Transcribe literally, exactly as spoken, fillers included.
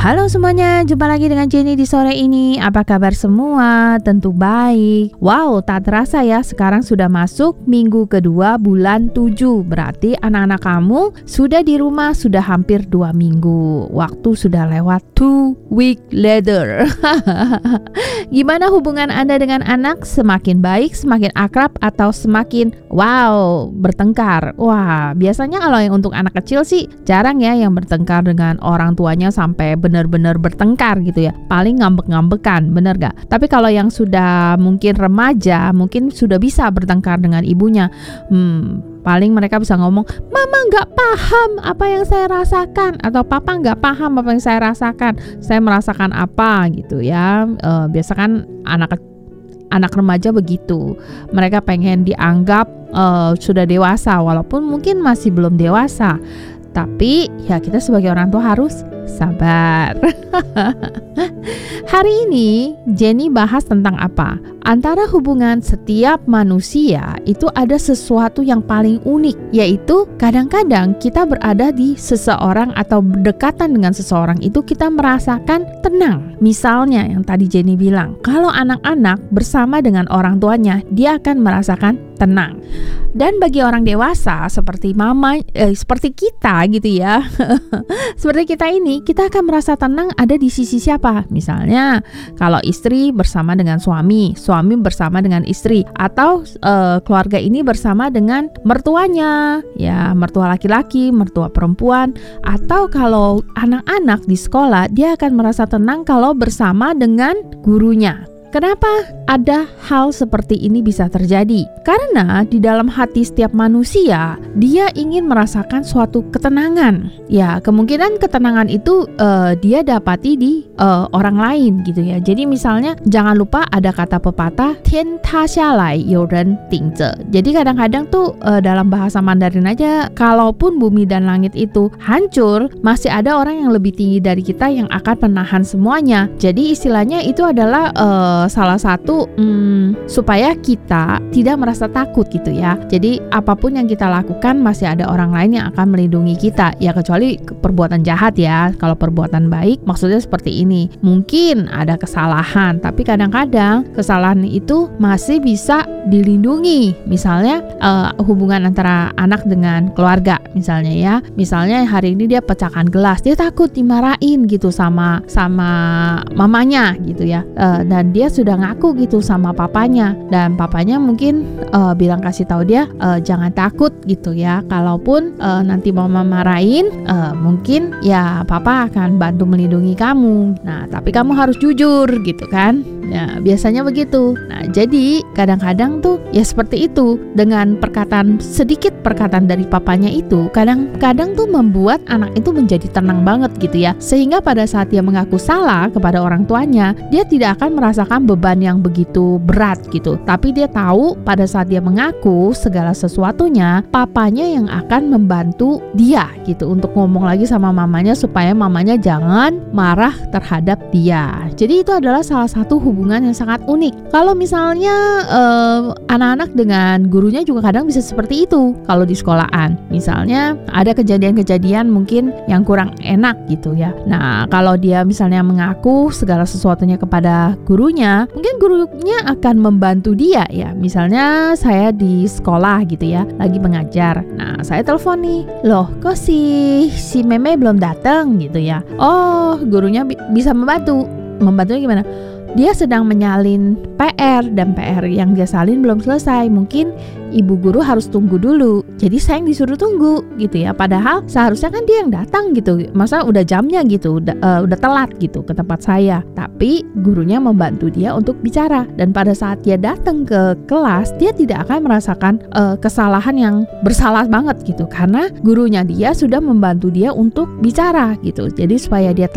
Halo semuanya, jumpa lagi dengan Jenny di sore ini. Apa kabar semua? Tentu baik. Wow, tak terasa ya, sekarang sudah masuk minggu kedua bulan tujuh. Berarti anak-anak kamu sudah di rumah sudah hampir dua minggu. Waktu sudah lewat two week later. Gimana hubungan Anda dengan anak? Semakin baik, semakin akrab, atau semakin wow, bertengkar? Wah, biasanya kalau yang untuk anak kecil sih jarang ya yang bertengkar dengan orang tuanya sampai benar-benar bertengkar gitu ya. Paling ngambek-ngambekan, bener gak? Tapi kalau yang sudah mungkin remaja, mungkin sudah bisa bertengkar dengan ibunya. Hmm, paling mereka bisa ngomong, mama gak paham apa yang saya rasakan, atau papa gak paham apa yang saya rasakan, saya merasakan apa gitu ya. E, biasa kan anak anak remaja begitu, mereka pengen dianggap e, sudah dewasa walaupun mungkin masih belum dewasa. Tapi ya kita sebagai orang tua harus sabar. Hari ini Jenny bahas tentang apa? Antara hubungan setiap manusia itu ada sesuatu yang paling unik, yaitu kadang-kadang kita berada di seseorang atau berdekatan dengan seseorang itu kita merasakan tenang. Misalnya yang tadi Jenny bilang, kalau anak-anak bersama dengan orang tuanya, dia akan merasakan tenang. Dan bagi orang dewasa seperti mama, eh, seperti kita gitu ya, seperti kita ini, kita akan merasa tenang ada di sisi siapa? Misalnya kalau istri bersama dengan suami, suami bersama dengan istri, atau e, keluarga ini bersama dengan mertuanya, ya mertua laki-laki, mertua perempuan, atau kalau anak-anak di sekolah, dia akan merasa tenang kalau bersama dengan gurunya. Kenapa ada hal seperti ini bisa terjadi? Karena di dalam hati setiap manusia, dia ingin merasakan suatu ketenangan. Ya, kemungkinan ketenangan itu uh, dia dapati di uh, orang lain gitu ya. Jadi misalnya jangan lupa ada kata pepatah Tian ta xia lai you ren ting zhe. Jadi kadang-kadang tuh uh, dalam bahasa Mandarin aja, kalaupun bumi dan langit itu hancur, masih ada orang yang lebih tinggi dari kita yang akan menahan semuanya. Jadi istilahnya itu adalah uh, salah satu hmm, supaya kita tidak merasa takut gitu ya. Jadi apapun yang kita lakukan masih ada orang lain yang akan melindungi kita. Ya kecuali perbuatan jahat ya. Kalau perbuatan baik maksudnya seperti ini. Mungkin ada kesalahan, tapi kadang-kadang kesalahan itu masih bisa dilindungi. Misalnya uh, hubungan antara anak dengan keluarga misalnya ya. Misalnya hari ini dia pecahkan gelas, dia takut dimarahin gitu sama sama mamanya gitu ya. Uh, dan dia sudah ngaku gitu sama papanya, dan papanya mungkin uh, bilang kasih tahu dia uh, jangan takut gitu ya, kalaupun uh, nanti mama marahin uh, mungkin ya papa akan bantu melindungi kamu. Nah tapi kamu harus jujur gitu kan. Ya biasanya begitu. Nah jadi kadang-kadang tuh ya seperti itu, dengan perkataan sedikit perkataan dari papanya itu kadang-kadang tuh membuat anak itu menjadi tenang banget gitu ya, sehingga pada saat dia mengaku salah kepada orang tuanya, dia tidak akan merasakan beban yang begitu berat gitu. Tapi dia tahu pada saat dia mengaku segala sesuatunya, papanya yang akan membantu dia gitu untuk ngomong lagi sama mamanya supaya mamanya jangan marah terhadap dia. Jadi itu adalah salah satu hubungan yang sangat unik. Kalau misalnya eh, anak-anak dengan gurunya juga kadang bisa seperti itu. Kalau di sekolahan misalnya ada kejadian-kejadian mungkin yang kurang enak gitu ya. Nah kalau dia misalnya mengaku segala sesuatunya kepada gurunya, mungkin gurunya akan membantu dia ya. Misalnya saya di sekolah gitu ya, lagi mengajar. Nah saya telepon nih, loh kok si si meme belum datang gitu ya. Oh gurunya bi- bisa membantu. Membantunya gimana? Dia sedang menyalin P R, dan P R yang dia salin belum selesai. Mungkin ibu guru harus tunggu dulu, jadi saya yang disuruh tunggu gitu ya. Padahal seharusnya kan dia yang datang gitu, masa udah jamnya gitu, udah, uh, udah telat gitu ke tempat saya. Tapi gurunya membantu dia untuk bicara, dan pada saat dia datang ke kelas, dia tidak akan merasakan uh, kesalahan yang bersalah banget gitu, karena gurunya dia sudah membantu dia untuk bicara gitu. Jadi supaya dia